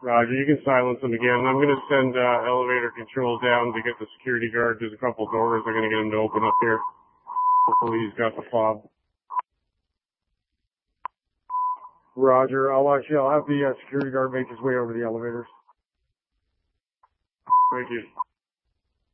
Roger, you can silence them again. I'm going to send elevator control down to get the security guard. There's a couple doors. I'm going to get him to open up here. Hopefully he's got the fob. Roger, I'll have the security guard make his way over the elevators. Thank you.